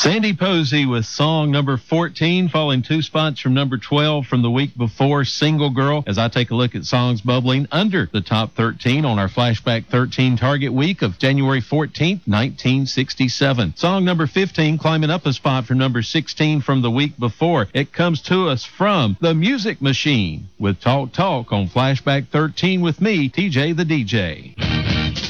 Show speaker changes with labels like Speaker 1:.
Speaker 1: Sandy Posey with song number 14, falling 2 spots from number 12 from the week before, Single Girl, as I take a look at songs bubbling under the top 13 on our Flashback 13 target week of January 14th, 1967. Song number 15 climbing up a spot from number 16 from the week before. It comes to us from The Music Machine with Talk Talk on Flashback 13 with me, TJ the DJ.